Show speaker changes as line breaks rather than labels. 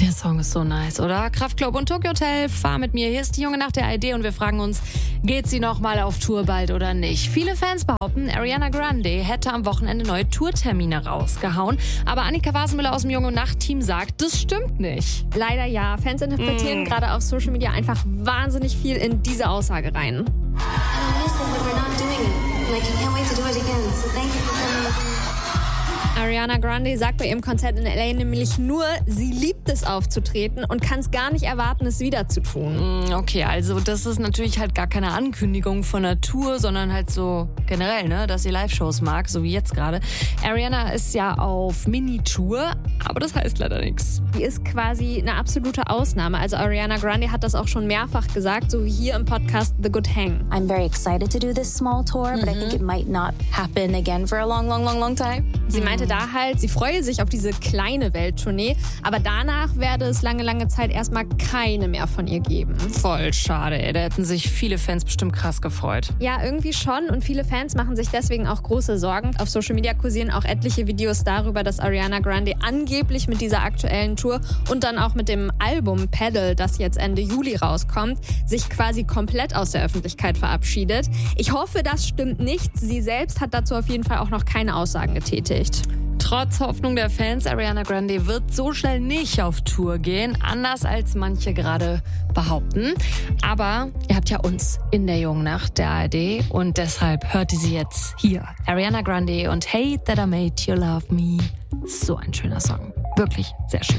Der Song ist so nice, oder? Kraftklub und Tokyo Hotel, fahr mit mir. Hier ist die Junge nach der ID und wir fragen uns, geht sie nochmal auf Tour bald oder nicht? Viele Fans behaupten, Ariana Grande hätte am Wochenende neue Tourtermine rausgehauen. Aber Annika Wasenmüller aus dem Junge Nacht-Team sagt, das stimmt nicht.
Leider ja. Fans interpretieren gerade auf Social Media einfach wahnsinnig viel in diese Aussage rein. Ariana Grande sagt bei ihrem Konzert in LA nämlich nur, sie liebt es aufzutreten und kann es gar nicht erwarten, es wieder zu tun.
Okay, also das ist natürlich halt gar keine Ankündigung von einer Tour, sondern halt so generell, ne, dass sie Live-Shows mag, so wie jetzt gerade. Ariana ist ja auf Mini-Tour, aber das heißt leider nichts.
Die ist quasi eine absolute Ausnahme. Also Ariana Grande hat das auch schon mehrfach gesagt, so wie hier im Podcast The Good Hang.
I'm very excited to do this small tour, but I think it might not happen again for a long time.
Sie meinte da halt, sie freue sich auf diese kleine Welttournee, aber danach werde es lange Zeit erstmal keine mehr von ihr geben.
Voll schade, ey. Da hätten sich viele Fans bestimmt krass gefreut.
Ja, irgendwie schon und viele Fans machen sich deswegen auch große Sorgen. Auf Social Media kursieren auch etliche Videos darüber, dass Ariana Grande angeblich mit dieser aktuellen Tour und dann auch mit dem Album Pedal, das jetzt Ende Juli rauskommt, sich quasi komplett aus der Öffentlichkeit verabschiedet. Ich hoffe, das stimmt nicht. Sie selbst hat dazu auf jeden Fall auch noch keine Aussagen getätigt.
Trotz Hoffnung der Fans, Ariana Grande wird so schnell nicht auf Tour gehen, anders als manche gerade behaupten. Aber ihr habt ja uns in der Jungen Nacht der ARD und deshalb hört ihr sie jetzt hier. Ariana Grande und Hey That I Made You Love Me. So ein schöner Song. Wirklich sehr schön.